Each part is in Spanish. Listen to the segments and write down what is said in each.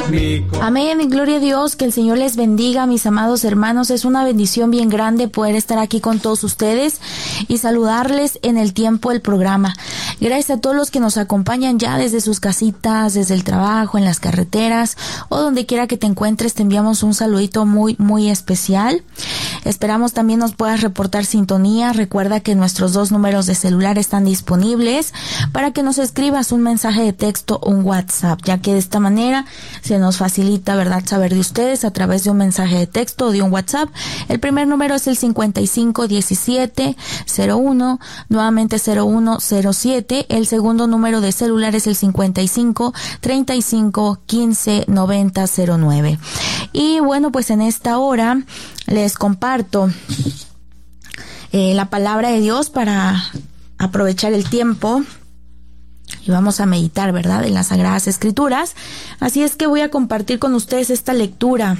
Amén, y gloria a Dios, que el Señor les bendiga, mis amados hermanos. Es una bendición bien grande poder estar aquí con todos ustedes y saludarles en el tiempo del programa. Gracias a todos los que nos acompañan ya desde sus casitas, desde el trabajo, en las carreteras o donde quiera que te encuentres. Te enviamos un saludito muy especial. Esperamos también nos puedas reportar sintonía. Recuerda que nuestros 2 números de celular están disponibles para que nos escribas un mensaje de texto o un WhatsApp, ya que de esta manera se nos facilita, ¿verdad?, saber de ustedes a través de un mensaje de texto o de un WhatsApp. El primer número es el 551701, nuevamente 0107. El segundo número de celular es el 5535159009. Y bueno, pues en esta hora les comparto la palabra de Dios para aprovechar el tiempo. Y vamos a meditar, ¿verdad?, en las Sagradas Escrituras. Así es que voy a compartir con ustedes esta lectura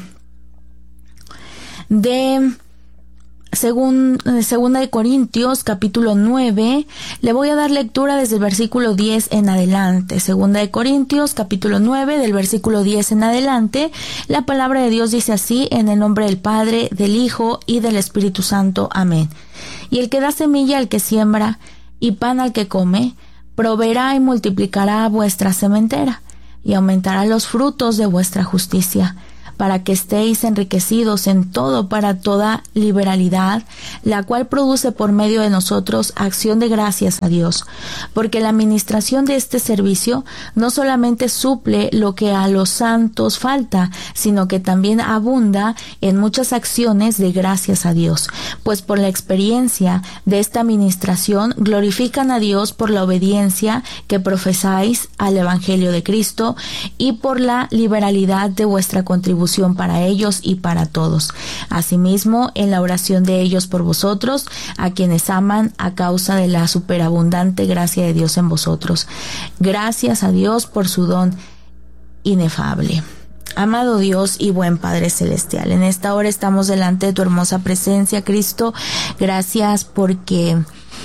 de Segunda de Corintios, capítulo 9. Le voy a dar lectura desde el versículo 10 en adelante. Segunda de Corintios, capítulo 9, del versículo 10 en adelante. La palabra de Dios dice así: en el nombre del Padre, del Hijo y del Espíritu Santo. Amén. Y el que da semilla al que siembra y pan al que come, proveerá y multiplicará vuestra sementera, y aumentará los frutos de vuestra justicia, para que estéis enriquecidos en todo para toda liberalidad, la cual produce por medio de nosotros acción de gracias a Dios, porque la administración de este servicio no solamente suple lo que a los santos falta, sino que también abunda en muchas acciones de gracias a Dios, pues por la experiencia de esta administración glorifican a Dios por la obediencia que profesáis al Evangelio de Cristo y por la liberalidad de vuestra contribución para ellos y para todos. Asimismo, en la oración de ellos por vosotros, a quienes aman a causa de la superabundante gracia de Dios en vosotros. Gracias a Dios por su don inefable. Amado Dios y buen Padre Celestial, en esta hora estamos delante de tu hermosa presencia, Cristo. Gracias porque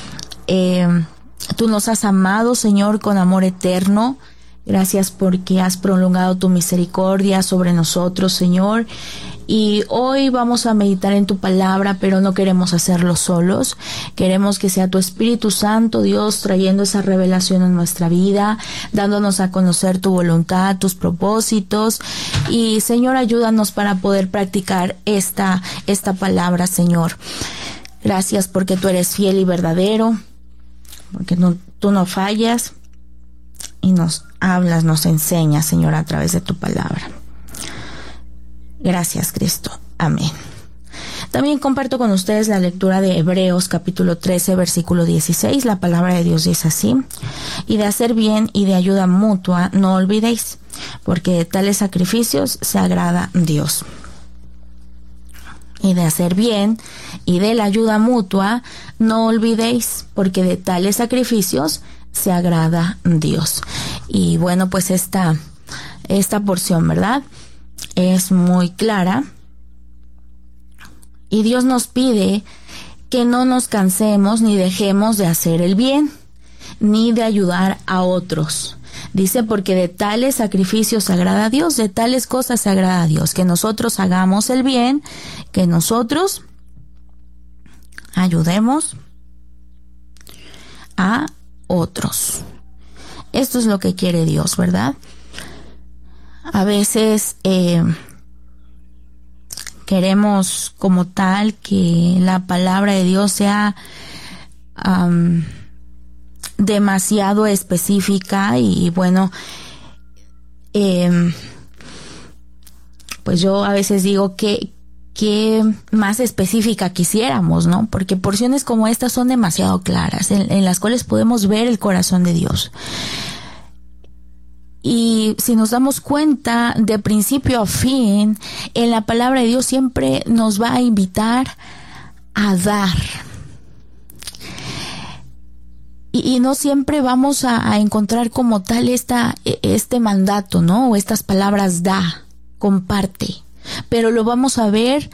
tú nos has amado, Señor, con amor eterno. Gracias porque has prolongado tu misericordia sobre nosotros, Señor. Y hoy vamos a meditar en tu palabra, pero no queremos hacerlo solos. Queremos que sea tu Espíritu Santo, Dios, trayendo esa revelación en nuestra vida, dándonos a conocer tu voluntad, tus propósitos. Y, Señor, ayúdanos para poder practicar esta palabra, Señor. Gracias porque tú eres fiel y verdadero, porque tú no fallas. Y nos hablas, nos enseñas, Señor, a través de tu palabra. Gracias, Cristo. Amén. También comparto con ustedes la lectura de Hebreos, capítulo 13, versículo 16. La palabra de Dios dice así: y de hacer bien y de ayuda mutua no olvidéis, porque de tales sacrificios se agrada Dios. Y de hacer bien y de la ayuda mutua no olvidéis, porque de tales sacrificios se agrada Dios. Y bueno, pues esta porción, ¿verdad?, es muy clara. Y Dios nos pide que no nos cansemos ni dejemos de hacer el bien, ni de ayudar a otros. Dice, porque de tales sacrificios se agrada a Dios, de tales cosas se agrada a Dios, que nosotros hagamos el bien, que nosotros ayudemos a otros. Esto es lo que quiere Dios, ¿verdad? A veces queremos como tal que la palabra de Dios sea demasiado específica y bueno, pues yo a veces digo que más específica quisiéramos, ¿no? Porque porciones como estas son demasiado claras, en las cuales podemos ver el corazón de Dios. Y si nos damos cuenta, de principio a fin, en la palabra de Dios siempre nos va a invitar a dar. Y no siempre vamos a encontrar como tal este mandato, ¿no? O estas palabras: da, comparte. Pero lo vamos a ver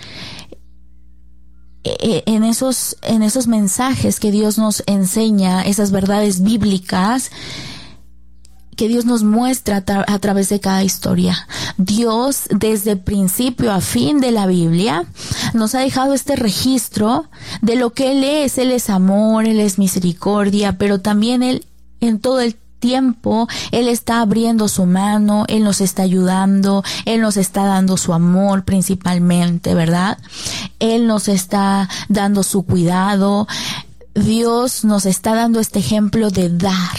en esos mensajes que Dios nos enseña, esas verdades bíblicas que Dios nos muestra a través de cada historia. Dios, desde principio a fin de la Biblia, nos ha dejado este registro de lo que Él es. Él es amor, Él es misericordia, pero también Él, en todo el tiempo, Él está abriendo su mano, Él nos está ayudando, Él nos está dando su amor principalmente, ¿verdad? Él nos está dando su cuidado. Dios nos está dando este ejemplo de dar.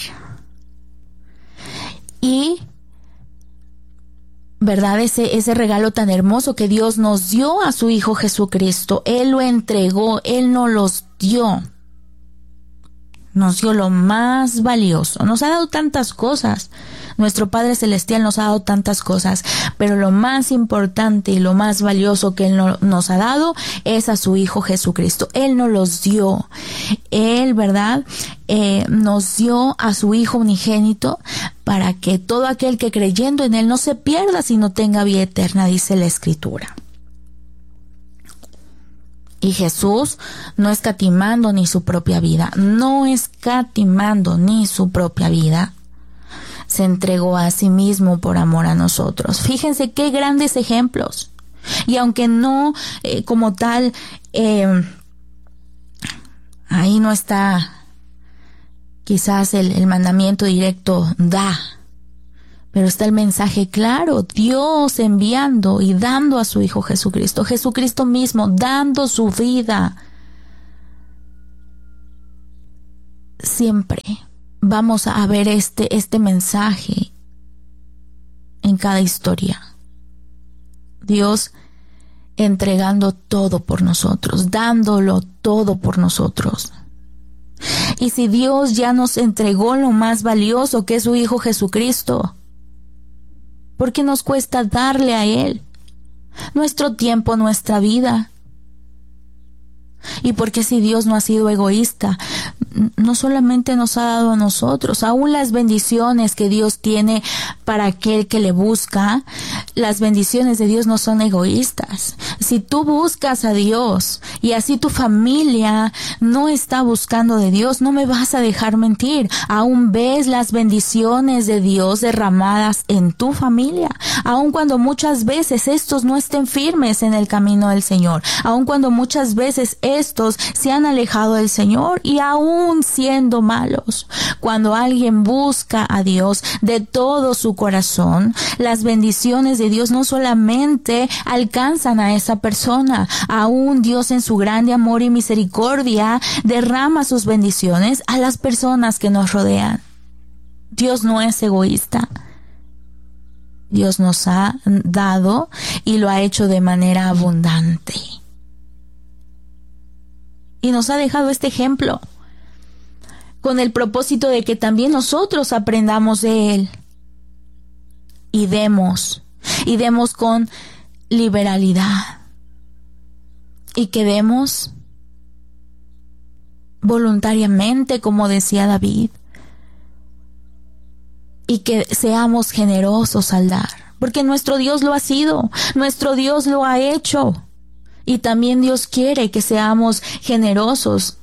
Y, ¿verdad? Ese regalo tan hermoso que Dios nos dio a su Hijo Jesucristo. Él lo entregó, Él nos los dio. Nos dio lo más valioso. Nos ha dado tantas cosas. Nuestro Padre Celestial nos ha dado tantas cosas. Pero lo más importante y lo más valioso que Él nos ha dado es a su Hijo Jesucristo. Él nos los dio. Él, ¿verdad? Nos dio a su Hijo unigénito para que todo aquel que creyendo en Él no se pierda, sino tenga vida eterna, dice la Escritura. Y Jesús no escatimando ni su propia vida, se entregó a sí mismo por amor a nosotros. Fíjense qué grandes ejemplos. Y aunque no como tal, ahí no está quizás el mandamiento directo, da. Pero está el mensaje claro, Dios enviando y dando a su Hijo Jesucristo, Jesucristo mismo dando su vida. Siempre vamos a ver este mensaje en cada historia. Dios entregando todo por nosotros, dándolo todo por nosotros. Y si Dios ya nos entregó lo más valioso que es su Hijo Jesucristo, ¿por qué nos cuesta darle a Él nuestro tiempo, nuestra vida? Y porque si Dios no ha sido egoísta, no solamente nos ha dado a nosotros, aún las bendiciones que Dios tiene para aquel que le busca, las bendiciones de Dios no son egoístas. Si tú buscas a Dios y así tu familia no está buscando de Dios, no me vas a dejar mentir. Aún ves las bendiciones de Dios derramadas en tu familia, aun cuando muchas veces estos no estén firmes en el camino del Señor, aun cuando muchas veces estos se han alejado del Señor y aún siendo malos. Cuando alguien busca a Dios de todo su corazón, las bendiciones de Dios no solamente alcanzan a esa persona, aún Dios en su grande amor y misericordia derrama sus bendiciones a las personas que nos rodean. Dios no es egoísta. Dios nos ha dado y lo ha hecho de manera abundante. Y nos ha dejado este ejemplo con el propósito de que también nosotros aprendamos de Él y demos con liberalidad y que demos voluntariamente, como decía David, y que seamos generosos al dar, porque nuestro Dios lo ha sido, nuestro Dios lo ha hecho. Y también Dios quiere que seamos generosos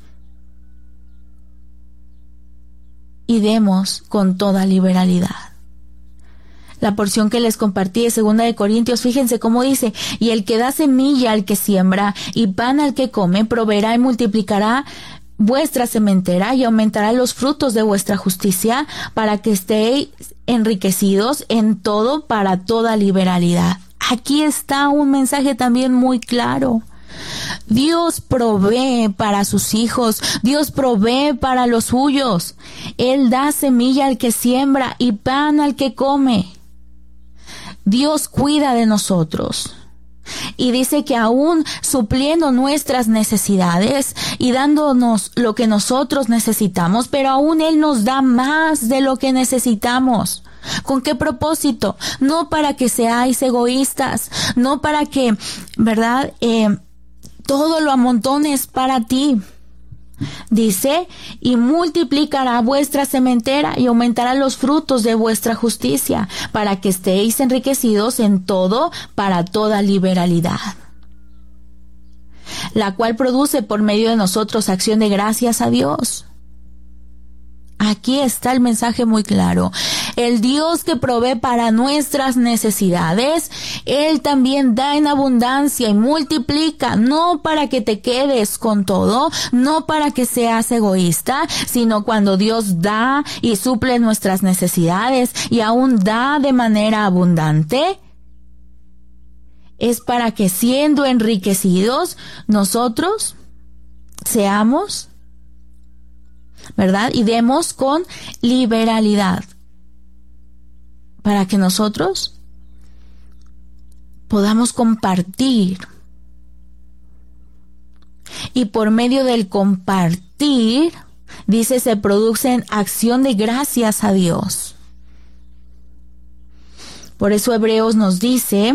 y demos con toda liberalidad. La porción que les compartí de 2 Corintios, fíjense cómo dice: y el que da semilla al que siembra y pan al que come, proveerá y multiplicará vuestra sementera y aumentará los frutos de vuestra justicia, para que estéis enriquecidos en todo para toda liberalidad. Aquí está un mensaje también muy claro. Dios provee para sus hijos, Dios provee para los suyos. Él da semilla al que siembra y pan al que come. Dios cuida de nosotros. Y dice que aún supliendo nuestras necesidades y dándonos lo que nosotros necesitamos, pero aún Él nos da más de lo que necesitamos. ¿Con qué propósito? No para que seáis egoístas, no para que, ¿verdad? Todo lo amontones para ti. Dice: y multiplicará vuestra sementera y aumentará los frutos de vuestra justicia, para que estéis enriquecidos en todo para toda liberalidad, la cual produce por medio de nosotros acción de gracias a Dios. Aquí está el mensaje muy claro. el Dios que provee para nuestras necesidades, Él también da en abundancia y multiplica, no para que te quedes con todo, no para que seas egoísta, sino cuando Dios da y suple nuestras necesidades y aún da de manera abundante, es para que siendo enriquecidos nosotros seamos, ¿verdad? Y demos con liberalidad para que nosotros podamos compartir. Y por medio del compartir, dice, se produce en acción de gracias a Dios. Por eso Hebreos nos dice,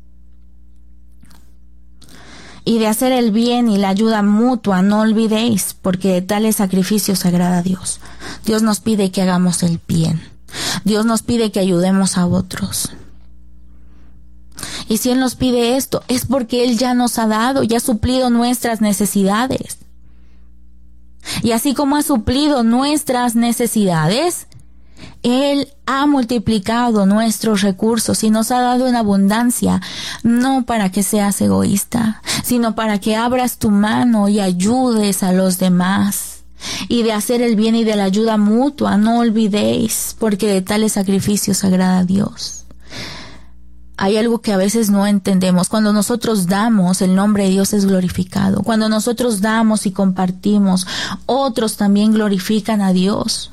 y de hacer el bien y la ayuda mutua, no olvidéis, porque de tales sacrificios agrada a Dios. Dios nos pide que hagamos el bien. Dios nos pide que ayudemos a otros. Y si Él nos pide esto, es porque Él ya nos ha dado, ya ha suplido nuestras necesidades. Y así como ha suplido nuestras necesidades, Él ha multiplicado nuestros recursos y nos ha dado en abundancia, no para que seas egoísta, sino para que abras tu mano y ayudes a los demás. Y de hacer el bien y de la ayuda mutua, no olvidéis, porque de tales sacrificios agrada a Dios. Hay algo que a veces no entendemos. Cuando nosotros damos, el nombre de Dios es glorificado. Cuando nosotros damos y compartimos, otros también glorifican a Dios.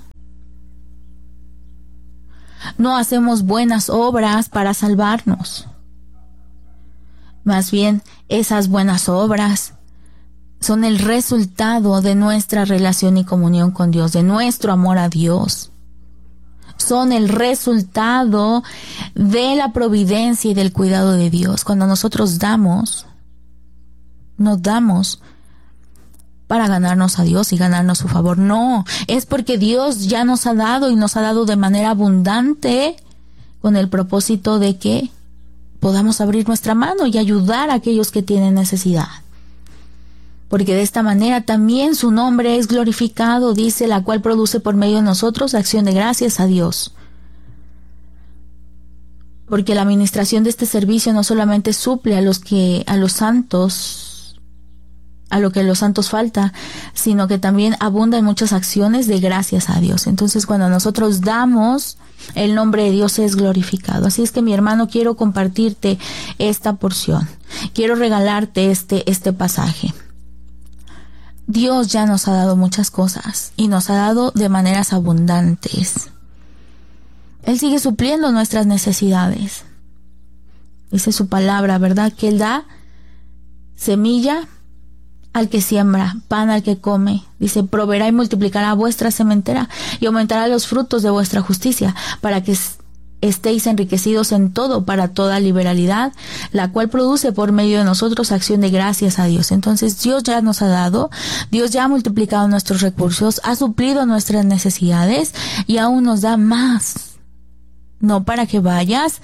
No hacemos buenas obras para salvarnos. Más bien, esas buenas obras son el resultado de nuestra relación y comunión con Dios, de nuestro amor a Dios. Son el resultado de la providencia y del cuidado de Dios. Cuando nosotros damos, nos damos para ganarnos a Dios y ganarnos su favor. No, es porque Dios ya nos ha dado y nos ha dado de manera abundante con el propósito de que podamos abrir nuestra mano y ayudar a aquellos que tienen necesidad. Porque de esta manera también su nombre es glorificado, dice, la cual produce por medio de nosotros acción de gracias a Dios. Porque la administración de este servicio no solamente suple a lo que a los santos falta, sino que también abunda en muchas acciones de gracias a Dios. Entonces, cuando nosotros damos, el nombre de Dios es glorificado. Así es que, mi hermano, quiero compartirte esta porción. Quiero regalarte este pasaje. Dios ya nos ha dado muchas cosas y nos ha dado de maneras abundantes. Él sigue supliendo nuestras necesidades. Dice su palabra, ¿verdad? Que Él da semilla al que siembra, pan al que come. Dice, proveerá y multiplicará vuestra sementera y aumentará los frutos de vuestra justicia, para que estéis enriquecidos en todo, para toda liberalidad, la cual produce por medio de nosotros acción de gracias a Dios. Entonces, Dios ya nos ha dado, Dios ya ha multiplicado nuestros recursos, ha suplido nuestras necesidades y aún nos da más. No para que vayas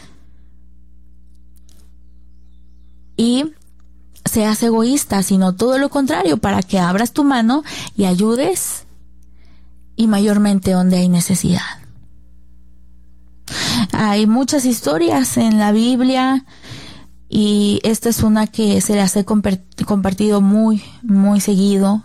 y seas egoísta, sino todo lo contrario, para que abras tu mano y ayudes, y mayormente donde hay necesidad. Hay muchas historias en la Biblia y esta es una que se las he compartido muy, muy seguido.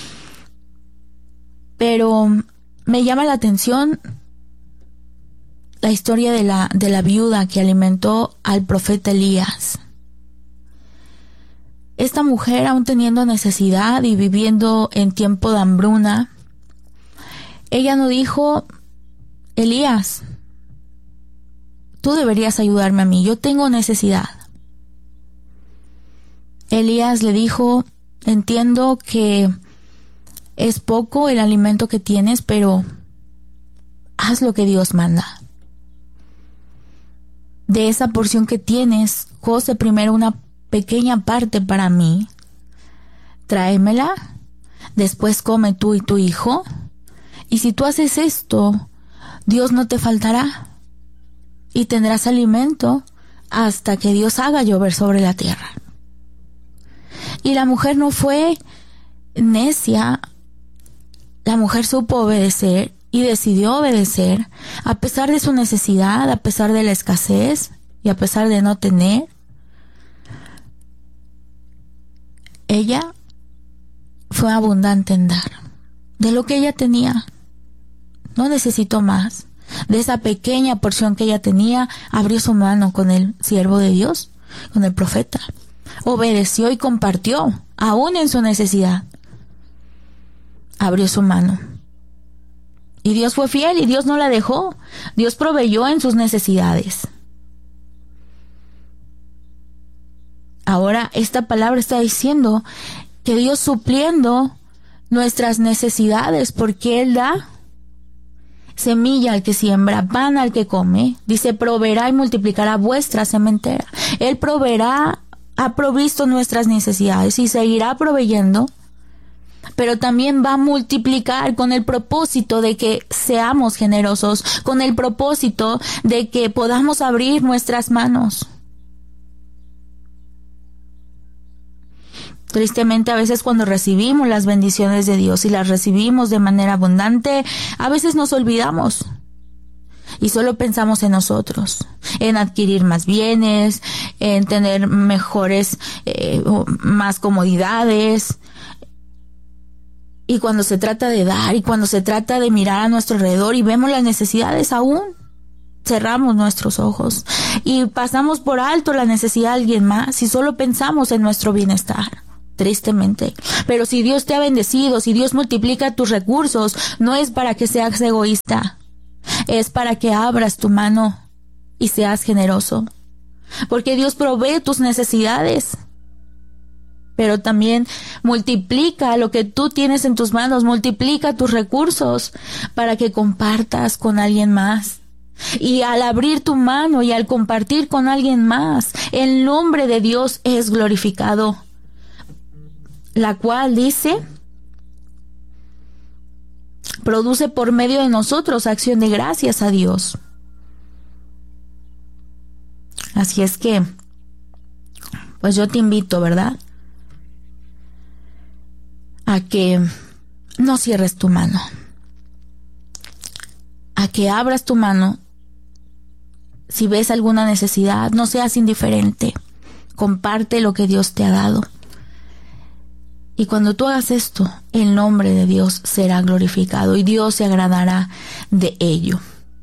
Pero me llama la atención la historia de la viuda que alimentó al profeta Elías. Esta mujer, aún teniendo necesidad y viviendo en tiempo de hambruna, ella no dijo, Elías, tú deberías ayudarme a mí, yo tengo necesidad. Elías le dijo, entiendo que es poco el alimento que tienes, pero haz lo que Dios manda. De esa porción que tienes, cose primero una pequeña parte para mí, tráemela, después come tú y tu hijo, y si tú haces esto, Dios no te faltará. Y tendrás alimento hasta que Dios haga llover sobre la tierra. Y la mujer no fue necia. La mujer supo obedecer y decidió obedecer, a pesar de su necesidad, a pesar de la escasez y a pesar de no tener. Ella fue abundante en dar. De lo que ella tenía, no necesitó más. De esa pequeña porción que ella tenía, abrió su mano con el siervo de Dios, con el profeta. Obedeció y compartió, aún en su necesidad. Abrió su mano. Y Dios fue fiel y Dios no la dejó. Dios proveyó en sus necesidades. Ahora esta palabra está diciendo que Dios supliendo nuestras necesidades, porque Él da semilla al que siembra, pan al que come. Dice, proveerá y multiplicará vuestra sementera. Él proveerá, ha provisto nuestras necesidades y seguirá proveyendo, pero también va a multiplicar con el propósito de que seamos generosos, con el propósito de que podamos abrir nuestras manos. Tristemente, a veces cuando recibimos las bendiciones de Dios y las recibimos de manera abundante, a veces nos olvidamos y solo pensamos en nosotros, en adquirir más bienes, en tener mejores, más comodidades. Y cuando se trata de dar y cuando se trata de mirar a nuestro alrededor y vemos las necesidades, aún cerramos nuestros ojos y pasamos por alto la necesidad de alguien más y solo pensamos en nuestro bienestar. Tristemente. Pero si Dios te ha bendecido, si Dios multiplica tus recursos, no es para que seas egoísta, es para que abras tu mano y seas generoso. Porque Dios provee tus necesidades, pero también multiplica lo que tú tienes en tus manos, multiplica tus recursos para que compartas con alguien más. Y al abrir tu mano y al compartir con alguien más, el nombre de Dios es glorificado. La cual dice, produce por medio de nosotros acción de gracias a Dios. Así es que, pues yo te invito, ¿verdad?, a que no cierres tu mano, a que abras tu mano. Si ves alguna necesidad, no seas indiferente, comparte lo que Dios te ha dado. Y cuando tú hagas esto, el nombre de Dios será glorificado y Dios se agradará de ello.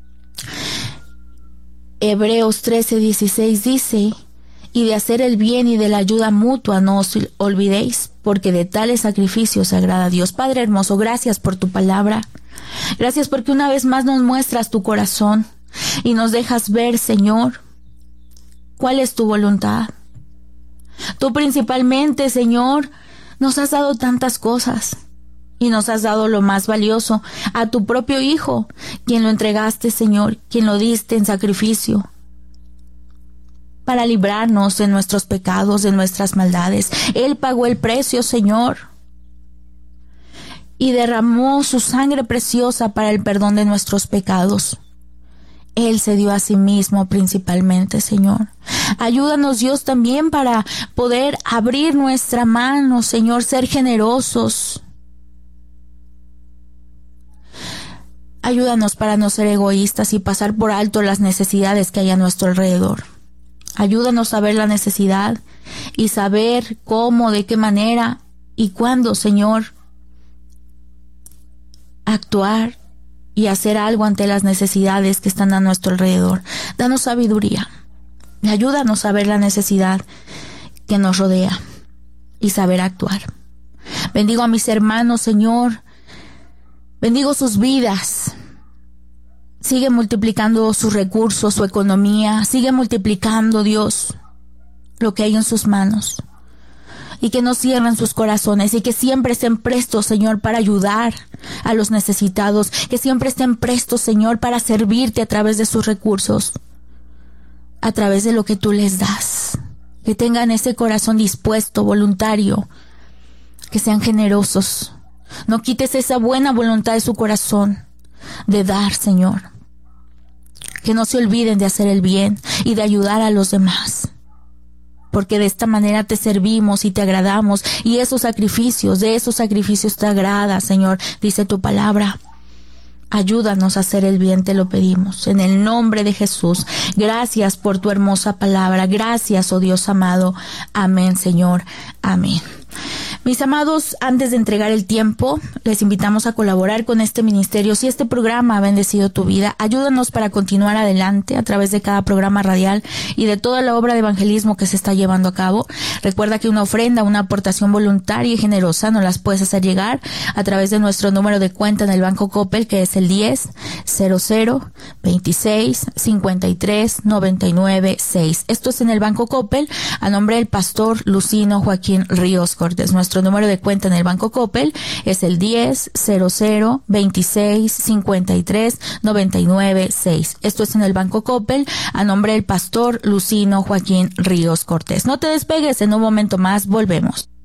Hebreos 13:16 dice, y de hacer el bien y de la ayuda mutua no os olvidéis, porque de tales sacrificios se agrada a Dios. Padre hermoso, gracias por tu palabra. Gracias porque una vez más nos muestras tu corazón y nos dejas ver, Señor, cuál es tu voluntad. Tú principalmente, Señor, nos has dado tantas cosas y nos has dado lo más valioso, a tu propio Hijo, quien lo entregaste, Señor, quien lo diste en sacrificio para librarnos de nuestros pecados, de nuestras maldades. Él pagó el precio, Señor, y derramó su sangre preciosa para el perdón de nuestros pecados. Él se dio a sí mismo principalmente, Señor. Ayúdanos, Dios, también para poder abrir nuestra mano, Señor, ser generosos. Ayúdanos para no ser egoístas y pasar por alto las necesidades que hay a nuestro alrededor. Ayúdanos a ver la necesidad y saber cómo, de qué manera y cuándo, Señor, actuar y hacer algo ante las necesidades que están a nuestro alrededor. Danos sabiduría. Ayúdanos a ver la necesidad que nos rodea y saber actuar. Bendigo a mis hermanos, Señor. Bendigo sus vidas. Sigue multiplicando sus recursos, su economía. Sigue multiplicando, Dios, lo que hay en sus manos. Y que no cierren sus corazones y que siempre estén prestos, Señor, para ayudar a los necesitados. Que siempre estén prestos, Señor, para servirte a través de sus recursos, a través de lo que tú les das. Que tengan ese corazón dispuesto, voluntario. Que sean generosos. No quites esa buena voluntad de su corazón de dar, Señor. Que no se olviden de hacer el bien y de ayudar a los demás. Porque de esta manera te servimos y te agradamos. Y de esos sacrificios te agrada, Señor, dice tu palabra. Ayúdanos a hacer el bien, te lo pedimos. En el nombre de Jesús. Gracias por tu hermosa palabra. Gracias, oh Dios amado. Amén, Señor. Amén. Mis amados, antes de entregar el tiempo, les invitamos a colaborar con este ministerio. Si este programa ha bendecido tu vida, ayúdanos para continuar adelante a través de cada programa radial y de toda la obra de evangelismo que se está llevando a cabo. Recuerda que una ofrenda, una aportación voluntaria y generosa nos las puedes hacer llegar a través de nuestro número de cuenta en el Banco Coppel, que es el 10-00-26-53-99-6. Esto es en el Banco Coppel, a nombre del pastor Lucino Joaquín Ríos Cortés. Nuestro número de cuenta en el Banco Coppel es el 10-00-26-53-99-6. Esto es en el Banco Coppel, a nombre del pastor Lucino Joaquín Ríos Cortés. No te despegues, en un momento más volvemos.